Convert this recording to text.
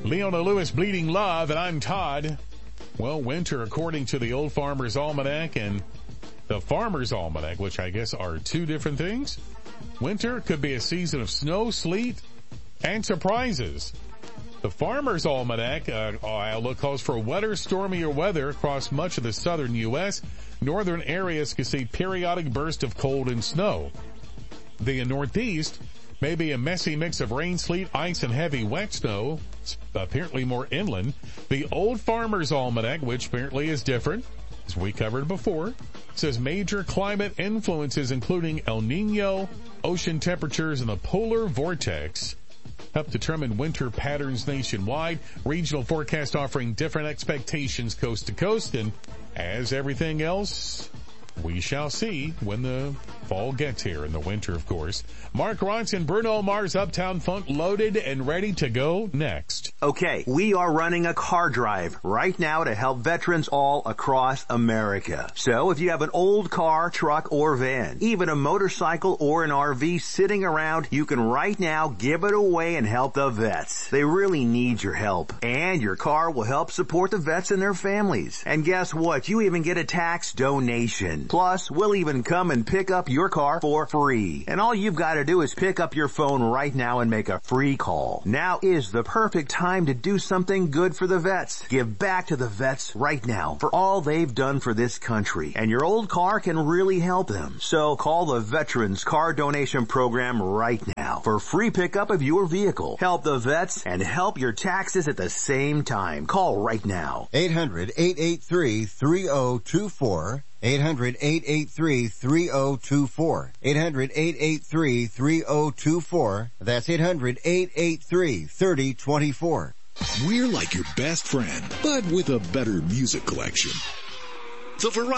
Leona Lewis, Bleeding Love, and I'm Todd. Well, winter, according to the Old Farmer's Almanac and the Farmer's Almanac, which I guess are two different things. Winter could be a season of snow, sleet, and surprises. The Farmer's Almanac outlook calls for wetter, stormier weather across much of the southern U.S. Northern areas could see periodic bursts of cold and snow. The Northeast may be a messy mix of rain, sleet, ice, and heavy wet snow, apparently more inland. The Old Farmer's Almanac, which apparently is different, as we covered before, says major climate influences including El Nino, ocean temperatures, and the polar vortex help determine winter patterns nationwide. Regional forecast offering different expectations coast to coast, and as everything else, we shall see when the fall gets here, in the winter, of course. Mark Ronson, Bruno Mars, Uptown Funk, loaded and ready to go next. Okay, we are running a car drive right now to help veterans all across America. So if you have an old car, truck, or van, even a motorcycle or an RV sitting around, you can right now give it away and help the vets. They really need your help. And your car will help support the vets and their families. And guess what? You even get a tax donation. Plus, we'll even come and pick up your car for free. And all you've got to do is pick up your phone right now and make a free call. Now is the perfect time to do something good for the vets. Give back to the vets right now for all they've done for this country. And your old car can really help them. So call the Veterans Car Donation Program right now for free pickup of your vehicle. Help the vets and help your taxes at the same time. Call right now. 800-883-3024. 800-883-3024. 800-883-3024. That's 800-883-3024. We're like your best friend, but with a better music collection. The Variety